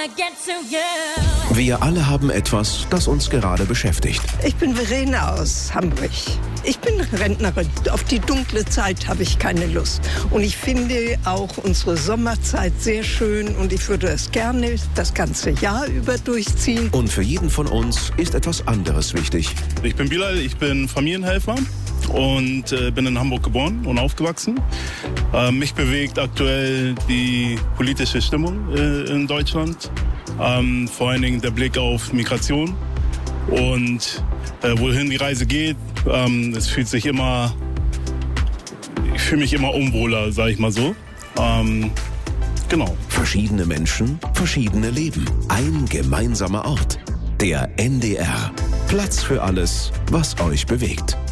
Wir alle haben etwas, das uns gerade beschäftigt. Ich bin Verena aus Hamburg. Ich bin Rentnerin. Auf die dunkle Zeit habe ich keine Lust. Und ich finde auch unsere Sommerzeit sehr schön und ich würde es gerne das ganze Jahr über durchziehen. Und für jeden von uns ist etwas anderes wichtig. Ich bin Bilal, ich bin Familienhelfer und bin in Hamburg geboren und aufgewachsen. Mich bewegt aktuell die politische Stimmung in Deutschland. Vor allen Dingen der Blick auf Migration und wohin die Reise geht. Ich fühle mich immer unwohler, sage ich mal so. Genau. Verschiedene Menschen, verschiedene Leben. Ein gemeinsamer Ort. Der NDR. Platz für alles, was euch bewegt.